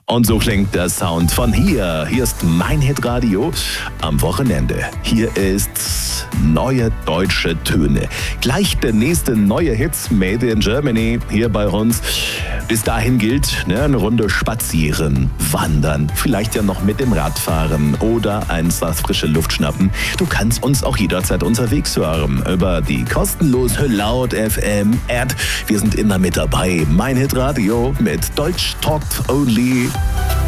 Und so klingt der Sound von hier. Hier ist mein Hitradio am Wochenende. Hier ist neue deutsche Töne. Gleich der nächste neue Hit Made in Germany hier bei uns. Bis dahin gilt, eine Runde spazieren, wandern, vielleicht ja noch mit dem Rad fahren oder ein Satz frische Luft schnappen. Du kannst uns auch jederzeit unterwegs hören über die kostenlose Laut FM App. Wir sind immer mit dabei. Mein Hitradio mit Deutsch Talk Only.